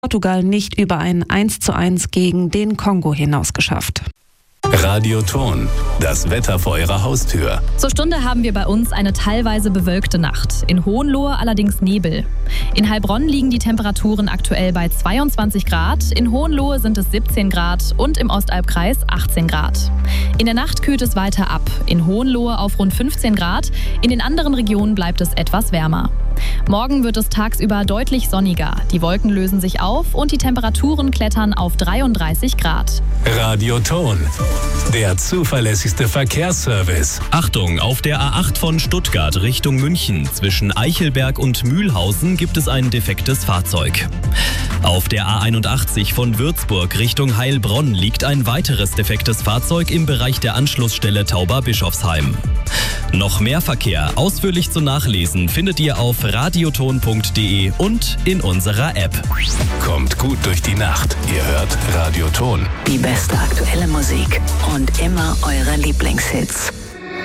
Portugal nicht über ein 1:1 gegen den Kongo hinaus geschafft. Radioton, das Wetter vor Ihrer Haustür. Zur Stunde haben wir bei uns eine teilweise bewölkte Nacht. In Hohenlohe allerdings Nebel. In Heilbronn liegen die Temperaturen aktuell bei 22 Grad, in Hohenlohe sind es 17 Grad und im Ostalbkreis 18 Grad. In der Nacht kühlt es weiter ab. In Hohenlohe auf rund 15 Grad, in den anderen Regionen bleibt es etwas wärmer. Morgen wird es tagsüber deutlich sonniger. Die Wolken lösen sich auf und die Temperaturen klettern auf 33 Grad. Radioton, der zuverlässigste Verkehrsservice. Achtung, auf der A8 von Stuttgart Richtung München zwischen Eichelberg und Mühlhausen gibt es ein defektes Fahrzeug. Auf der A81 von Würzburg Richtung Heilbronn liegt ein weiteres defektes Fahrzeug im Bereich der Anschlussstelle Tauber-Bischofsheim. Noch mehr Verkehr ausführlich zu nachlesen findet ihr auf radioton.de und in unserer App. Kommt gut durch die Nacht. Ihr hört Radioton. Die beste aktuelle Musik und immer eure Lieblingshits.